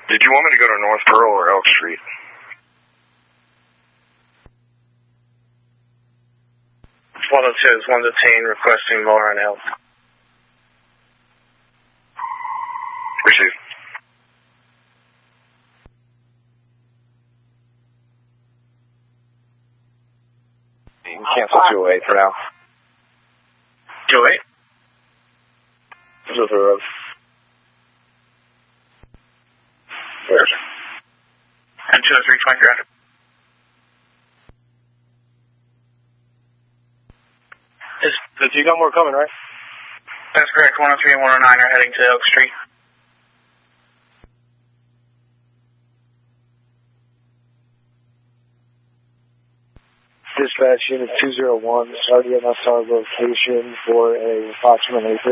Did you want me to go to North Pearl or Elk Street? It's 102, it's 115, requesting more on Elk. Receive. You can cancel 208 for now. 208? This is the road. Where's it? And 203, 20 grounded. You got more coming, right? That's correct. 103 and 109 are heading to Elk Street. Dispatch unit 201, RDMSR location for a approximately